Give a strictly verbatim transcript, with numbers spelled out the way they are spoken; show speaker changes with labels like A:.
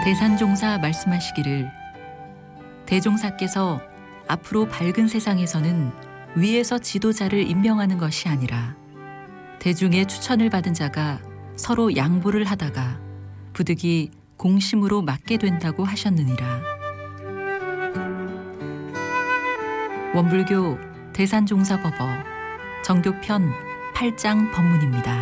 A: 대산종사 말씀하시기를 대종사께서 앞으로 밝은 세상에서는 위에서 지도자를 임명하는 것이 아니라 대중의 추천을 받은 자가 서로 양보를 하다가 부득이 공심으로 맡게 된다고 하셨느니라. 원불교 대산종사법어 정교편 팔 장 법문입니다.